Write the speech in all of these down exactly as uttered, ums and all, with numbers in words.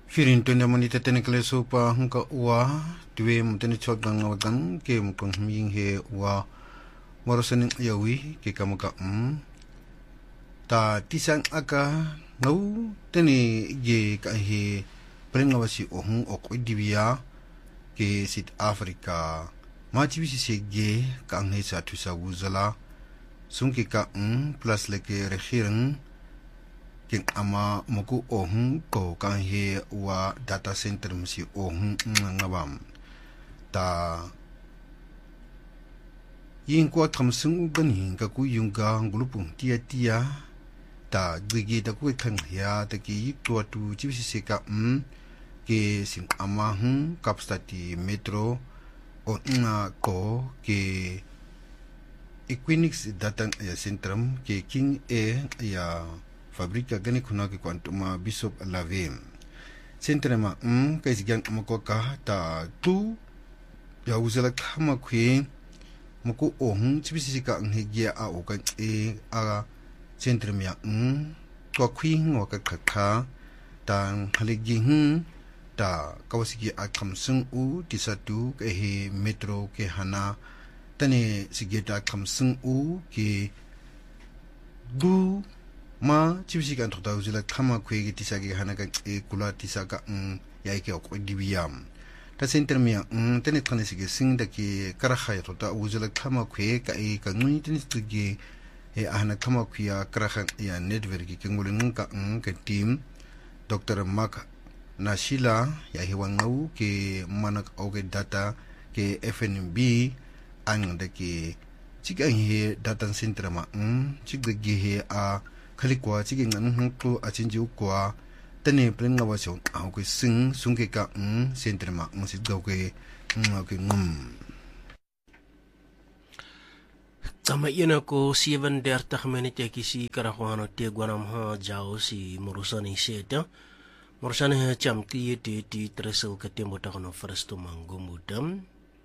Firin tunya monita tenekle sopa hungka ua dwe mutene chodgang ngawagan ke mukang hming he ua morosaning yawi ke kamuka um ta tisang aka ngau tene ye ka he prengawasi ohung ok idibia ke sit Afrika machibisi sege ka ngai sa tusa wuzala sungke ka um plus leke rekhireng king ama moku ohun ko kan he wa data center msi ohun ngabam ta yin ko thamsung bani ka ku yunga ngulupung tia tia ta gigi ta ku khang ya ta ki to tu chibisi se ka um ke sing ama hun kapstati metro o nga ko ke Equinix data center ke king e ya fabrika gani kuna ke kwantuma bishop lave sentrema um kai sigan makoka ta tu ya uzela kama kwe moko ohun chibisi ka nghegia a o kan e a sentrema um to kwi ngo ka kha ta halegi hu ta kawasigi a kamsung u tisatu ke he metro ke hana tane sigeta kamsung u ke du ma chibisi kan thota uzela khama khwegi tisagi hanaga e kula tisaka um yaike ok dibiam ta center mia um tene thane sige sing da ki karakha thota uzela khama khwe ka e ka ngui tene stige e ahna khama khya karakha ya network ki nguleng ka um ke team Doctor Mark Nashila ya hiwangau ke manak oge data ke F N B ang da ki chiga he data center ma um chigde ge he a Kalikwa chiging an hungko achinji ukwa tane prenga wasyo au ke sing sungke ka um sentrema ng sidgaw ke ng ke ngum tama ina ko seven dertig minute kisi karakhwano te gwanam ha jao si morosani seta morosani ha cham ki te ti tresel ka tembo ta kono first mango mudam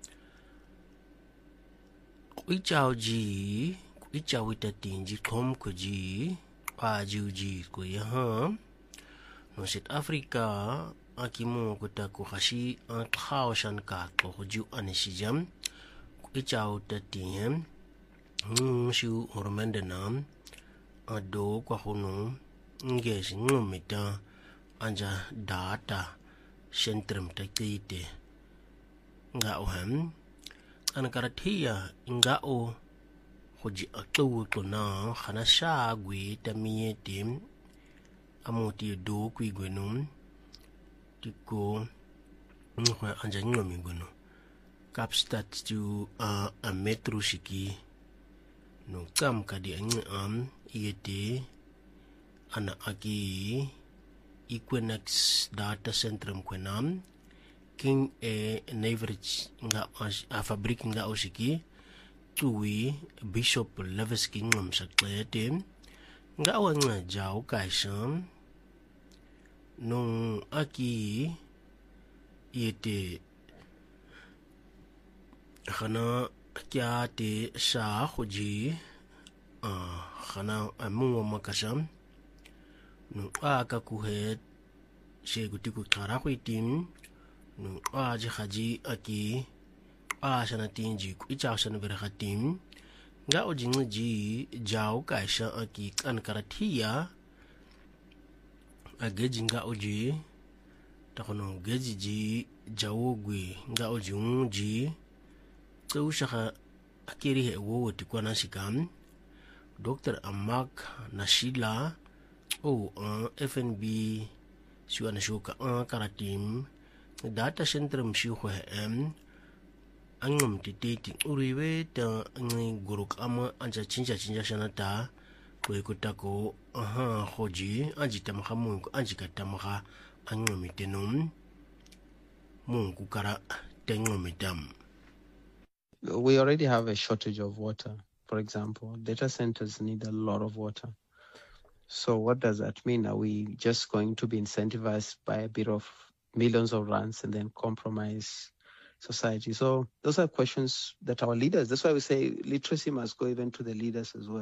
kui chao ji kui chao ita tinji kom ko ji pa juji ko ya ha no South Africa akimo ko ta ko khashi an khawshan ka ko ju anisijam ko ichao ta tiem hu shu hormende nam ado ko hono ngesh ngomita anja data centrum ta kite nga oham an karathia nga o hoji atu to na khana sha gwi tamie tim amoti do kwi gwenum tiko ngwa anja ngomi gono kapstat tu a a metro shiki no kam kadi am yete ana aki Equinix data centrum kwenam king e average nga a fabrik nga oshiki tuwi Bishop Leveski ngam sakletem nga wanga jaw kaisam nung aki yete khana kya te sha khoji a khana amu makasam nung aka kuhet she gutiku khara khoitim nung aji khaji aki a sana tinji ku ichaw sana berakatim nga ojing ji jaw kaisha aki kan karathia ageji nga oji takono geji ji jawogwe nga ojung ji to shaka akiri he wo tikwana sikam Doctor Amak Nashila o uh, F N B siwana shuka uh, karatim data centrum shuho hem angam tititi uriwe ta ngi guruk ama anja chinja chinja shanata ko ikutako aha hoji anji tamha mungu anji katamha angam tenum mungu kara tengom dam. We already have a shortage of water. For example, data centers need a lot of water. So what does that mean? Are we just going to be incentivized by a bit of millions of rands and then compromise society? So those are questions that our leaders, that's why we say literacy must go even to the leaders as well.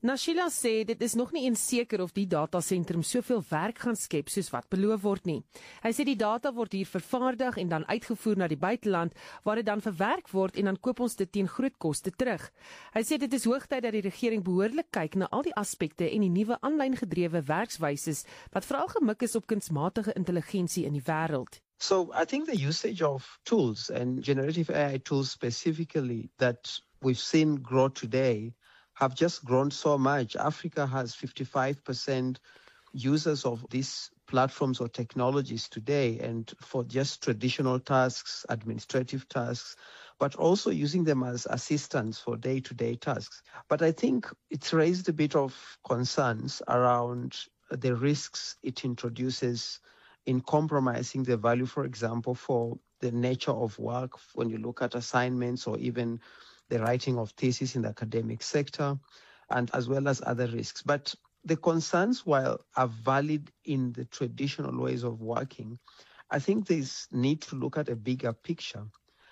Nashila sê dit is nog nie eens seker of die datasentrum soveel werk gaan skep soos wat beloof word nie. Hy sê die data word hier vervaardig en dan uitgevoer na die buiteland waar dit dan verwerk word en dan koop ons dit teen groot koste terug. Hy sê dit is hoogtyd dat die regering behoorlik kyk na al die aspekte en die nuwe aanlyn gedrewe werkswyses wat veral gemik is op kunsmatige intelligensie in die wêreld. So I think the usage of tools and generative A I tools specifically that we've seen grow today have just grown so much. Africa has fifty-five percent users of these platforms or technologies today, and for just traditional tasks, administrative tasks, but also using them as assistants for day-to-day tasks. But I think it's raised a bit of concerns around the risks it introduces in compromising the value, for example, for the nature of work when you look at assignments or even the writing of thesis in the academic sector, and as well as other risks. But the concerns, while are valid in the traditional ways of working, I think there's need to look at a bigger picture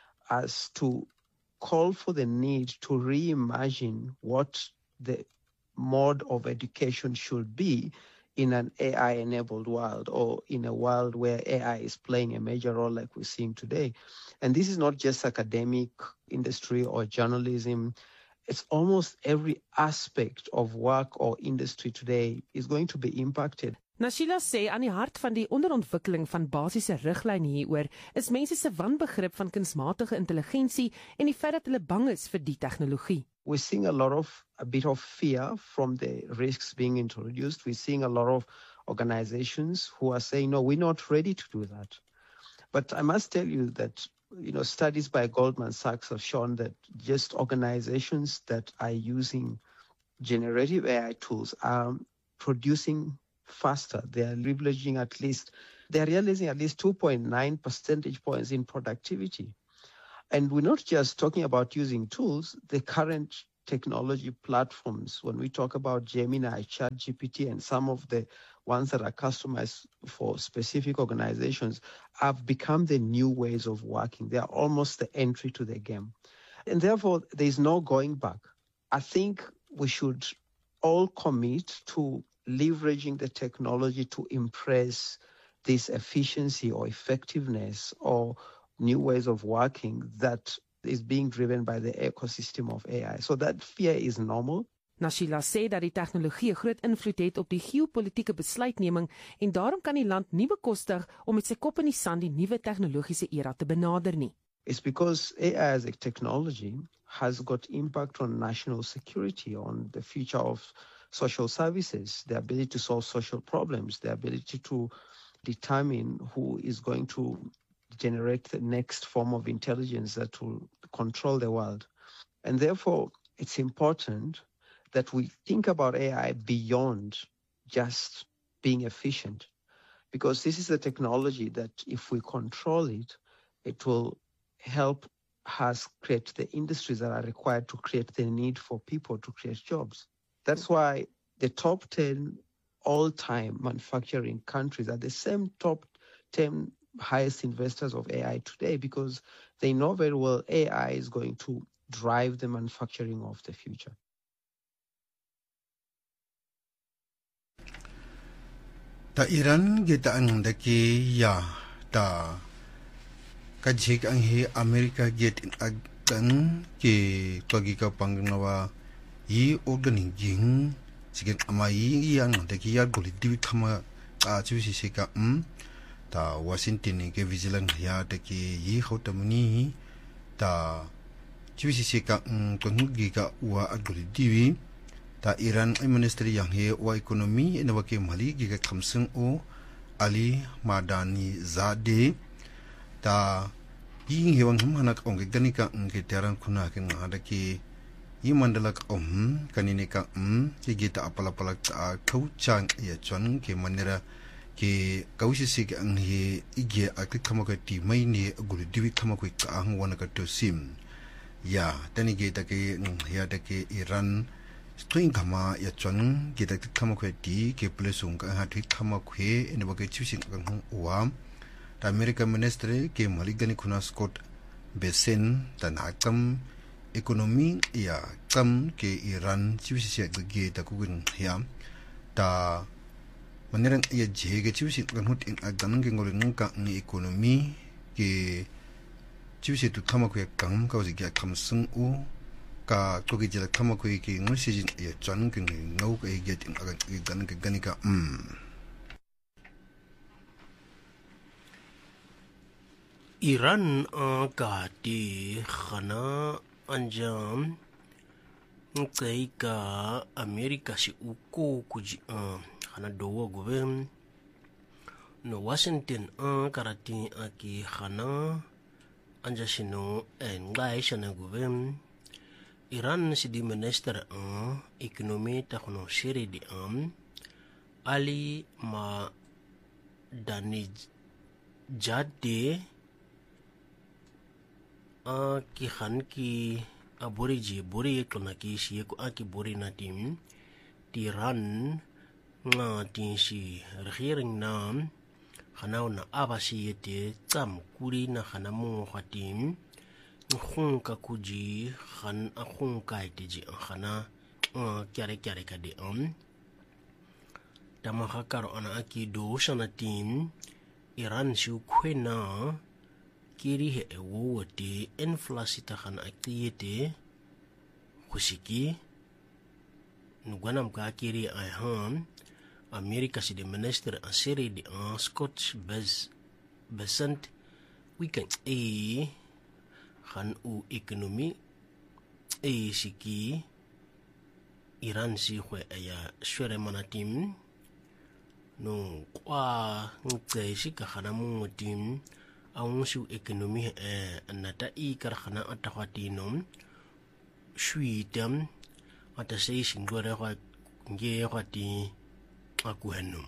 as to call for the need to reimagine what the mode of education should be in an A I-enabled world, or in a world where A I is playing a major role like we're seeing today. And this is not just academic industry or journalism. It's almost every aspect of work or industry today is going to be impacted. Nashila sê aan die hart van die onderontwikkeling van basiese riglyne hieroor is mense se wanbegrip van kunsmatige intelligensie en die feit dat hulle bang is vir die tegnologie. We're seeing a lot of, a bit of fear from the risks being introduced. We're seeing a lot of organizations who are saying, no, we're not ready to do that. But I must tell you that, you know, studies by Goldman Sachs have shown that just organizations that are using generative A I tools are producing faster. They are leveraging at least, they are realizing at least two point nine percentage points in productivity. And we're not just talking about using tools, the current technology platforms, when we talk about Gemini, ChatGPT, and some of the ones that are customized for specific organizations, have become the new ways of working. They are almost the entry to the game. And therefore, there's no going back. I think we should all commit to leveraging the technology to impress this efficiency or effectiveness or new ways of working that is being driven by the ecosystem of A I. So that fear is normal. Nashila sê dat die tegnologie 'n groot invloed het op die geopolitiese besluitneming en daarom kan die land nie bekostig om met sy kop in die sand die nuwe tegnologiese era te benader nie. It's because A I as a technology has got impact on national security, on the future of social services, the ability to solve social problems, the ability to determine who is going to generate the next form of intelligence that will control the world. And therefore, it's important that we think about A I beyond just being efficient, because this is a technology that if we control it, it will help us create the industries that are required to create the need for people to create jobs. That's why the top ten all-time manufacturing countries are the same top ten highest investors of A I today, because they know very well A I is going to drive the manufacturing of the future. Ta Iran kita ang daki ya ta kajik ang hi Amerika get agkan ke togi ka pangnawa yi organing jing sigen amai yang daki ya goli diwi kama a chusi sika um ta Washington ke vigilant ya daki yi hotamuni ta chusi sika um tongi ka wa agoli diwi ta Iran ay ministry yang he wa economy ina wake mali giga khamsung o Ali Madani Zade ta ying hewang hanak ong ganika ngke teran kuna ke ngada ke yi mandalak om kanine ka um gita apala pala ta khauchang ya chon ke manera ke kausi sig ang he ige akik khamaka ti mai ne gulu diwi khamako ka ang wana ka to sim ya tani ge ta ke ya ta ke Iran String kama ya chon kita kama kwe di ke plesung ka hati kama kwe ene bagai chusing ka hong uam ta American ministry ke maligani kuna Scott Bessent ta nakam ekonomi ya kam ke Iran chiwisi siya gage ta kugun ya ta maniran ya jege chiwisi kan hut in agdan ke ngol ngka ni ekonomi ke chiwisi tu kama ko ya kam ka wasi ya kam sung u ka ko ke jela kama ko ke ngol sijin ya chan ke ngau ke get in agdan ke ganika mm Iran ka ti khana anjam ngai ka Amerika si uko kuji khana dowo gobe no Washington a karati aki khana anja sino ngai shana gobe Iran si di minister a ekonomi ta khono shiri di am Ali ma dani jade a ki khan ki a bori ji bori to na ki shi ko a ki bori na tim tiran nga tin shi rhiring nam khana na abasi yete tsam kuri na khana mo khatim khun ka kuji khan a khun ka ite ji khana kyare kyare ka de am tama khakaro ana aki do shana tim Iran shu khwena kiri he ewo te inflasi ta khan akiyete khushiki nugwanam ka kiri ai ham Amerika si de minister a seri de a Scotch bez besant weekend e khan u ekonomi e siki Iran si khwe ya shwere manatim no kwa ngtse shi ka khana mu tim ang su ekonomi eh nata i kar khana atakhati nom shui tam ata sei singore kwa nge kwati akuhenum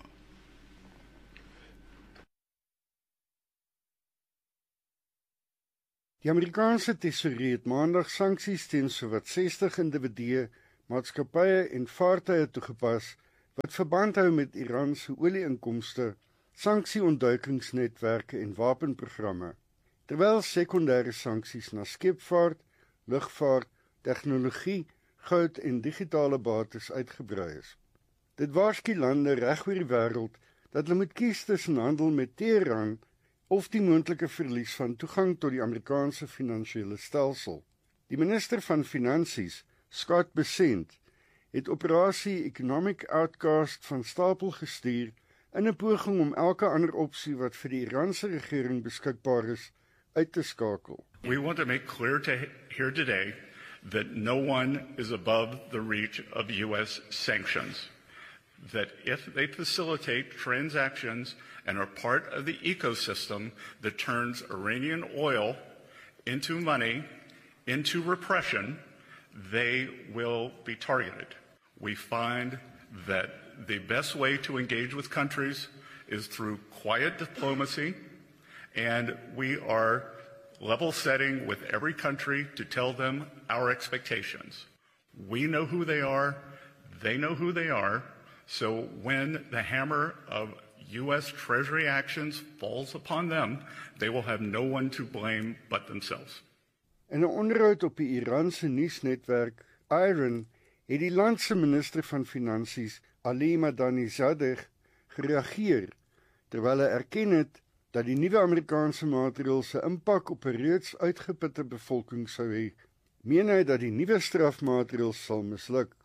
Die Amerikaanse tesourier het maandag sanksies teen sowat sestig individue, maatskappye en vaartuie toegepas wat verband hou met Iran se olie-inkomste, sanksieontduikingsnetwerke en wapenprogramme, terwyl sekondêre sanksies na skepvaart, lugvaart, tegnologie, goud en digitale bates uitgebrei is. Dit waarsku lande reg oor die wêreld dat hulle moet kies tussen handel met Teheran of die moontlike verlies van toegang tot die Amerikaanse finansiële stelsel. Die minister van Finansies, Scott Bessent, het operasie Economic Outcast van stapel gestuur in 'n poging om elke ander opsie wat vir die Iranse regering beskikbaar is, uit te skakel. We want to make clear to here today that no one is above the reach of U S sanctions. That if they facilitate transactions and are part of the ecosystem that turns Iranian oil into money, into repression, they will be targeted. We find that the best way to engage with countries is through quiet diplomacy, and we are level setting with every country to tell them our expectations. We know who they are, they know who they are, so when the hammer of U S Treasury actions falls upon them, they will have no one to blame but themselves. In 'n onderhoud op die Iranse nuusnetwerk IRIN het die land se minister van Finansies, Ali Madanizadeh, gereageer, terwyl hy erken het dat die nuwe Amerikaanse maatreëls se impak op 'n reeds uitgeputte bevolking sou hê. Meen hy dat die nuwe strafmaatreëls sal misluk.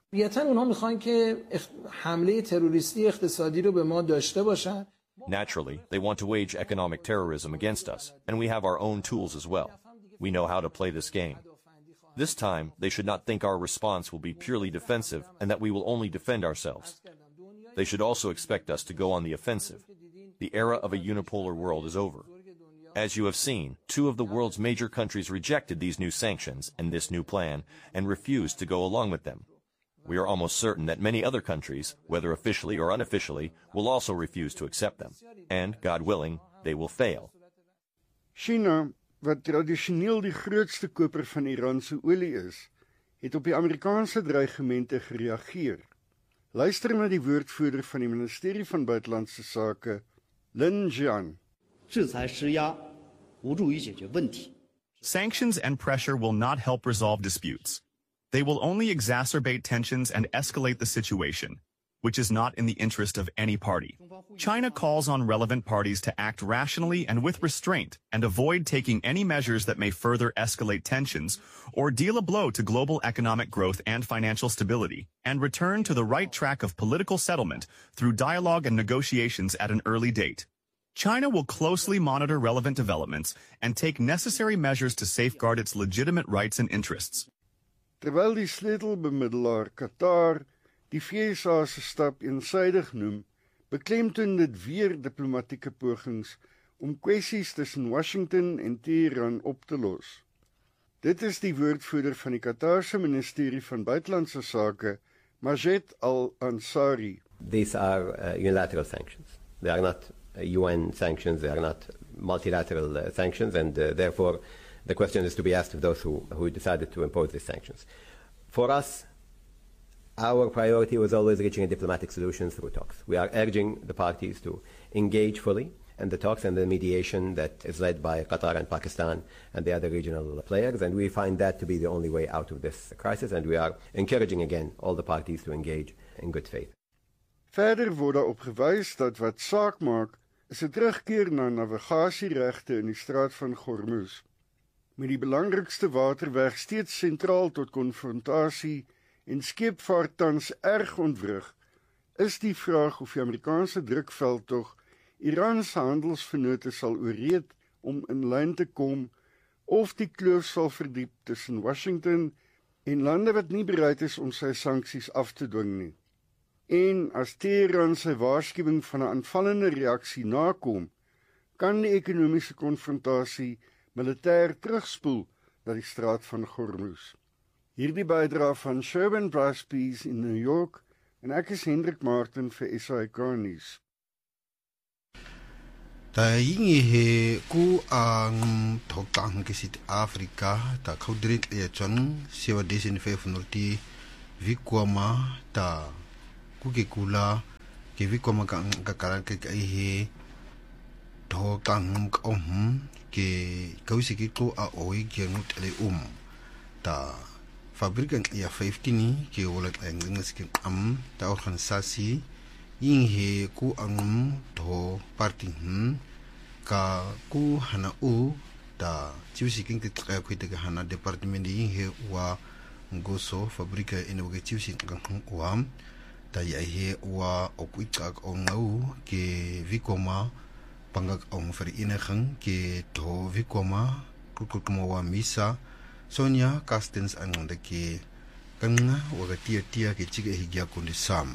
Naturally, they want to wage economic terrorism against us, and we have our own tools as well. We know how to play this game. This time, they should not think our response will be purely defensive and that we will only defend ourselves. They should also expect us to go on the offensive. The era of a unipolar world is over. As you have seen, two of the world's major countries rejected these new sanctions and this new plan and refused to go along with them. We are almost certain that many other countries, whether officially or unofficially, will also refuse to accept them. And, God willing, they will fail. China, wat tradisioneel die grootste koper van Iran se olie is, het op die Amerikaanse dreigemente gereageer. Luister na die woordvoerder van die Ministerie van Buitelandse Sake, Lin Jian. Sanctions and pressure will not help resolve disputes. They will only exacerbate tensions and escalate the situation, which is not in the interest of any party. China calls on relevant parties to act rationally and with restraint and avoid taking any measures that may further escalate tensions or deal a blow to global economic growth and financial stability, and return to the right track of political settlement through dialogue and negotiations at an early date. China will closely monitor relevant developments and take necessary measures to safeguard its legitimate rights and interests. Terwyl die sleutelbemiddelaar Qatar die V S A se stap eensydig noem, beklemtoon dit weer diplomatieke pogings om kwessies tussen Washington en Teheran op te los. Dit is die woordvoerder van die Qatarse Ministerie van Buitelandse Sake, Majed Al-Ansari. These are uh, unilateral sanctions. They are not uh, U N sanctions, they are not multilateral uh, sanctions, and uh, therefore the question is to be asked of those who, who decided to impose these sanctions. For us, our priority was always reaching a diplomatic solution through talks. We are urging the parties to engage fully in the talks and the mediation that is led by Qatar and Pakistan and the other regional players, and we find that to be the only way out of this crisis, and we are encouraging again all the parties to engage in good faith. Verder word daarop gewys dat wat saak maak is 'n terugkeer na navigasieregte in die Straat van Hormuz. Met die belangrikste waterweg steeds sentraal tot konfrontasie en scheepvaart tans erg ontwrig, is die vraag of die Amerikaanse drukveldtog Iran's handelsvennote sal ooreed om in lyn te kom, of die kloof sal verdiep tussen Washington en lande wat nie bereid is om sy sanksies af te dwing nie. En as Teheran sy waarskuwing van 'n aanvallende reaksie nakom, kan die ekonomiese konfrontasie militêr terugspoel na die Straat van Hormuz. Hierdie bydra van Sherwin Bryce in New York, en ek is Hendrik Martin vir S A K nuus. Ta yingi he ku ang thokang ke sit Afrika ta khodrit e chon sewa desin fe funurti vikwama ta ku ke kula ke vikwama ka ka karan ke ai he thokang om ke kausi ki ko a oi ke nut le um ta fabrikan ya fifteen ke wala ang skin am ta organisasi ying he ku ang tho party hm ka ku hana u ta chiusi king te tra ku te hana department ying he wa ngoso fabrika ina ke chiusi ngam wa ta ya he wa okuika ong ngau ke vikoma pangak ong fer ina khang ke tho vikoma ku ku wa misa Sonia Castens anong ke kanga wa tia tia ke chige higya kundi sam.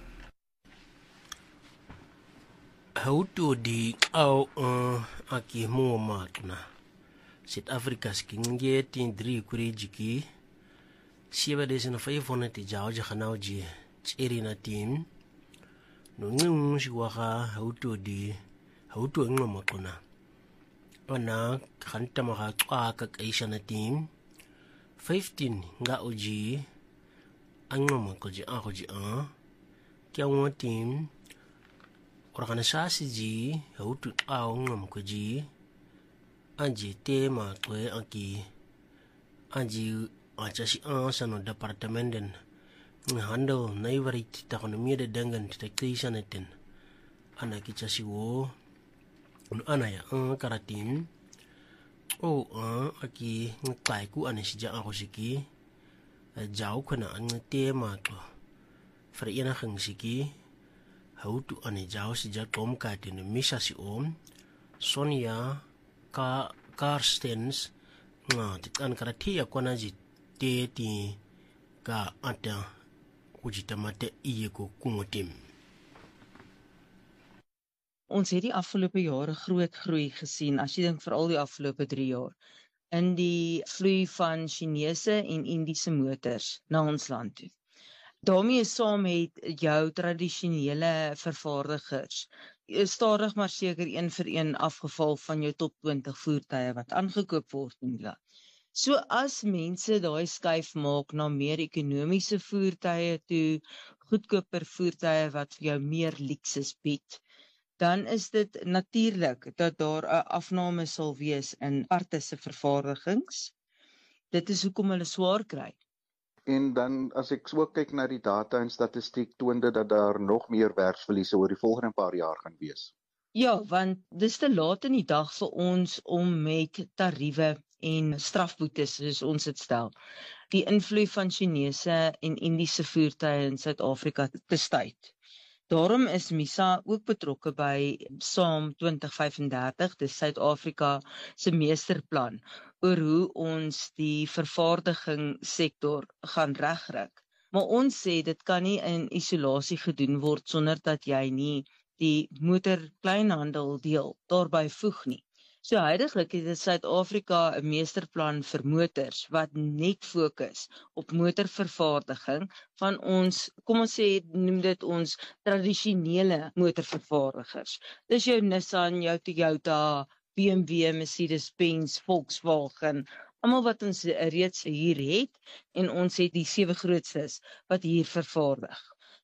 Hautu di au uh, aki mo matna. South Africa skinge tin dri kuri jiki. Siba desi na five hundred ti jao jahanau ji chiri na tim. No ngung shiwaka hautu di hautu ngoma kona. Ona kanta maka kwa kak aisha na tim. fifteen nga uji angoma ko ji ako ji a kya ngo tim organisasi ji hautu ao ngom ko ji anji tema ko aki anji acha si a sano departamenten nghandle naivari ta kono mi de dangan ta kisha neten ana kicha si wo ana ya an karatin o a aki ngai ku ane si ja ako siki jau kana an te ma to fra ina khang siki hautu ane jau si ja tom ka tin misa si om Sonia ka Karstens nga tikan karati akona ji te ti ka ata kujita mate iye ko kumotim. Ons het die afgelope jare groot groei gesien, as jy dink veral die afgelope drie jaar, in die vloei van Chinese en Indiese motors na ons land toe. Daarmee saam het jou tradisionele vervaardigers stadig maar seker een vir een afgeval van jou top twintig voertuie wat aangekoop word in die land. So as mense daai skuif maak na meer ekonomiese voertuie toe, goedkoper voertuie wat vir jou meer luksus bied, dan is dit natuurlik dat daar 'n afname sal wees in aparte se vervaardigings. Dit is hoekom hulle swaar kry. En dan as ek ook kyk na die data en statistiek toon dit dat daar nog meer werksverliese oor die volgende paar jaar gaan wees. Ja, want dis te laat in die dag vir ons om met tariewe en strafboetes soos ons dit stel, die invloed van Chinese en Indiese voertuie in Suid-Afrika te stuit. Daarom is MISA ook betrokke by SAAM twintig vyf en dertig, dis Suid-Afrika se meesterplan oor hoe ons die vervaardigingssektor gaan regryk. Maar ons sê dit kan nie in isolasie gedoen word sonder dat jy nie die motorkleinhandel deel daarbey voeg nie. So huidiglik het Suid-Afrika 'n meesterplan vir motors wat net fokus op motorvervaardiging van ons, kom ons sê, noem dit ons tradisionele motorvervaardigers. Dis jou Nissan, jou Toyota, B M W, Mercedes-Benz, Volkswagen, almal wat ons reeds hier het en ons het die sewe grootstes wat hier vervaardig.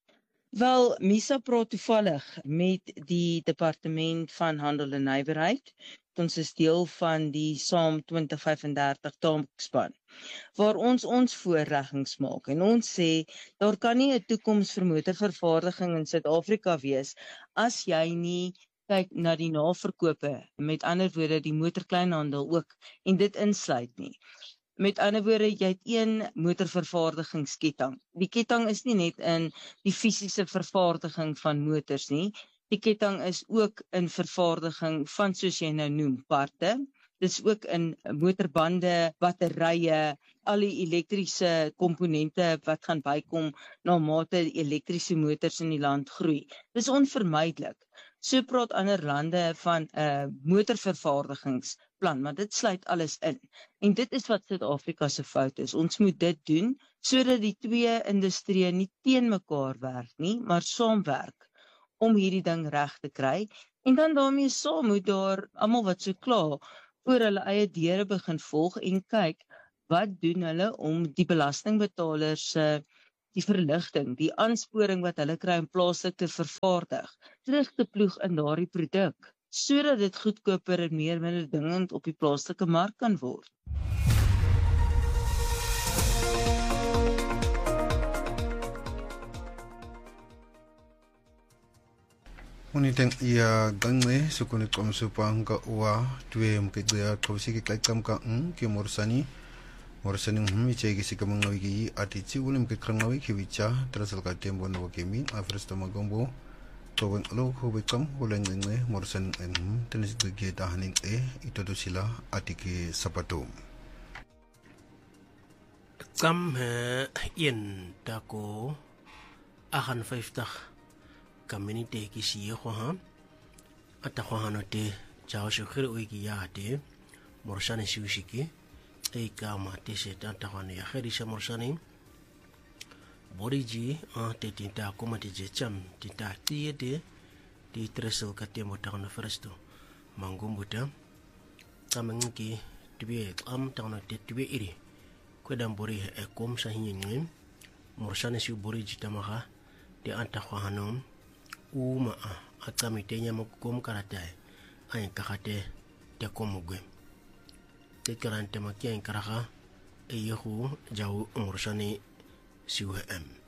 Wel, MISA praat toevallig met die Departement van Handel en Nywerheid. Ons is deel van die SAAM twintig vyf en dertig taakspan, waar ons ons voorleggings maak. En ons sê, daar kan nie 'n toekoms vir motorvervaardiging in Suid-Afrika wees as jy nie kyk na die naverkope, met ander woorde die motorkleinhandel ook, en dit insluit nie. Met ander woorde, jy het een motorvervaardigingsketting. Die ketting is nie net in die fisiese vervaardiging van motors nie, die ketting is ook in vervaardiging van, soos jy nou noem, parte. Dit is ook in motorbande, batterye, al die elektriese komponente wat gaan bykom na mate die elektriese motors in die land groei. Dit is onvermydelik. So praat ander lande van 'n uh, motorvervaardigingsplan, maar dit sluit alles in. En dit is wat Suid-Afrika se fout is. Ons moet dit doen sodat die twee industrieë nie teen mekaar werk nie, maar saamwerk om hierdie ding reg te kry. En dan daarmee saam moet daar almal wat so kla voor hulle eie deure begin volg en kyk wat doen hulle om die belastingbetalers se die verligting, die aansporing wat hulle kry om plaaslik te vervaardig, terug te ploeg in daardie produk, sodat dit goedkoper en meer mededingend op die plaaslike mark kan word. Uniteng ia gangle sukuni komsupa nga ua tue mkidya kawsiki kaikam ka ng ki morsani morsani humi chegi sikamang wiki ati chiwuli mkikrang wiki wicha trasal ka tembo na wakimi afresta magombo tawang alo hubikam hulang ngle morsan en tenis dugi dahaning e ito sila ati ki sapato kam he yen tako ahan fifty community ki siya ko ha at ako hano te chao shukir uiki ya te morsani siusiki e kama te se tanta hano ya kheri sa morsani boriji a te tinta kuma te je cham tinta tiye te ti tresel ka te mota na fresto mangumbuta kamengi tibe am tana te tibe iri kwedam bori e kom sa hinyin morsani siu boriji tamaha te anta hano uma a kamitenya mokom karatai ay kakate te komugwe te karante makia en karaha e yehu jau umursani siwe em